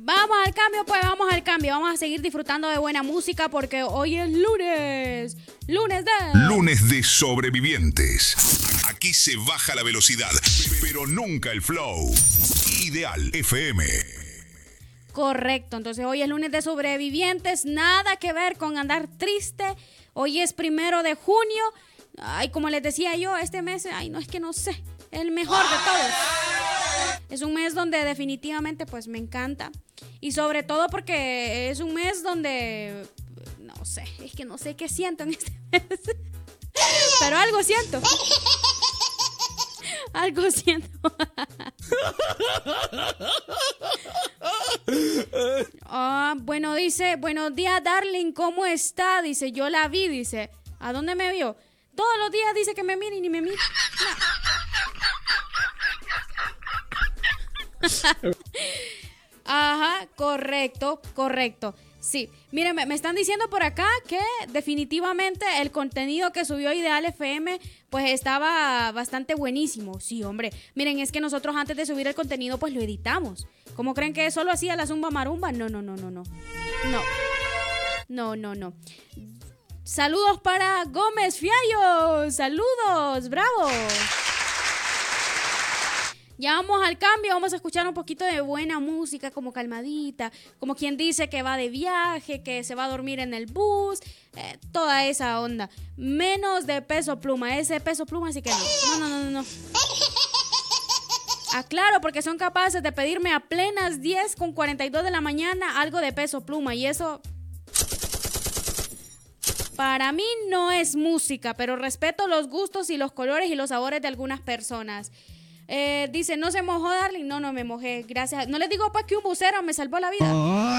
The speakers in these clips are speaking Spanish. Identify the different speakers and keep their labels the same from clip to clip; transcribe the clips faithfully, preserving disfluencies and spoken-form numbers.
Speaker 1: Vamos al cambio, pues vamos al cambio. Vamos a seguir disfrutando de buena música porque hoy es lunes. Lunes de...
Speaker 2: Lunes de sobrevivientes. Aquí se baja la velocidad, pero nunca el flow. Ideal F M.
Speaker 1: Correcto, entonces hoy es lunes de sobrevivientes. Nada que ver con andar triste. Hoy es primero de junio. Ay, como les decía yo, este mes, ay, no es que no sé, el mejor de todos. Es un mes donde definitivamente pues me encanta. Y sobre todo porque es un mes donde, no sé, es que no sé qué siento en este mes. Pero algo siento. Algo siento. Ah, bueno, dice, buenos días, darling, ¿cómo está? Dice, yo la vi, dice, ¿a dónde me vio? Todos los días dice que me mire y ni me mira. No. Ajá, correcto, correcto. Sí, miren, me están diciendo por acá que definitivamente el contenido que subió Ideal F M pues estaba bastante buenísimo. Sí, hombre, miren, es que nosotros antes de subir el contenido pues lo editamos. ¿Cómo creen que solo hacía la zumba marumba? No, no, no, no, no. No, no, no, no. Saludos para Gómez Fiallo. Saludos, bravo. Ya vamos al cambio, vamos a escuchar un poquito de buena música, como calmadita, como quien dice que va de viaje, que se va a dormir en el bus, eh, toda esa onda. Menos de Peso Pluma, ese Peso Pluma sí que no. No, no, no, no. Aclaro, porque son capaces de pedirme a plenas diez con cuarenta y dos de la mañana algo de Peso Pluma y eso... Para mí no es música, pero respeto los gustos y los colores y los sabores de algunas personas. Eh, dice, ¿no se mojó, darling? No, no me mojé, gracias. No les digo pues que un bucero me salvó la vida. Oh.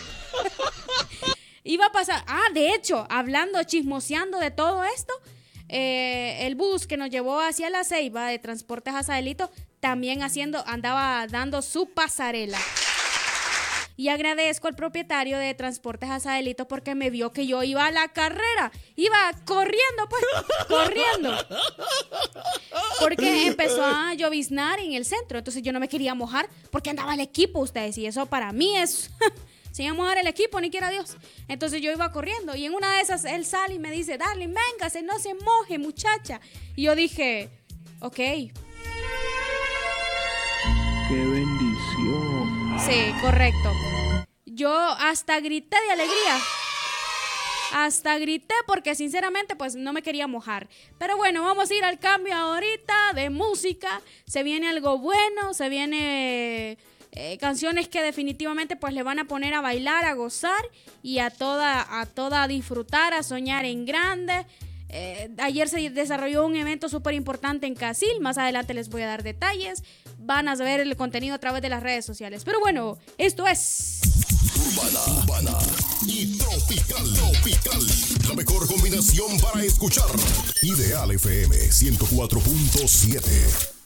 Speaker 1: Iba a pasar, ah, de hecho, hablando, chismoseando de todo esto, eh, el bus que nos llevó hacia La Ceiba de Transportes Azaelito también haciendo, andaba dando su pasarela. Y agradezco al propietario de Transportes Azaelito porque me vio que yo iba a la carrera. Iba corriendo, pues, corriendo. Porque empezó a lloviznar en el centro. Entonces yo no me quería mojar porque andaba el equipo, ustedes. Y eso para mí es... Se iba a mojar el equipo, ni quiera Dios. Entonces yo iba corriendo. Y en una de esas él sale y me dice, darling, véngase, no se moje, muchacha. Y yo dije, ok. ¡Qué
Speaker 3: bendición!
Speaker 1: Sí, correcto. Yo hasta grité de alegría. Hasta grité porque sinceramente pues no me quería mojar. Pero bueno, vamos a ir al cambio ahorita de música. Se viene algo bueno, se viene eh, canciones que definitivamente pues le van a poner a bailar, a gozar y a toda, a toda a disfrutar, a soñar en grande. Eh, ayer se desarrolló un evento súper importante en Casil. Más adelante les voy a dar detalles. Van a ver el contenido a través de las redes sociales. Pero bueno, esto es...
Speaker 2: Urbana, urbana y tropical, tropical. La mejor combinación para escuchar. Ideal F M ciento cuatro punto siete.